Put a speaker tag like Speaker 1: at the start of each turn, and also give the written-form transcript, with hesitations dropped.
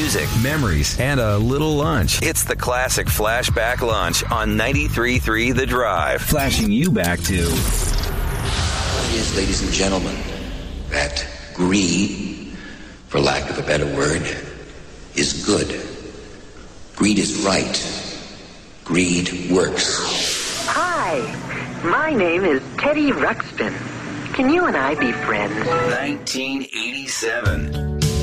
Speaker 1: music, memories, and a little lunch. It's the classic Flashback Lunch on 93.3 The Drive. Flashing you back to...
Speaker 2: It is, ladies and gentlemen, that greed, for lack of a better word, is good. Greed is right. Greed works.
Speaker 3: Hi, my name is Teddy Ruxpin. Can you and I be friends?
Speaker 1: 1987.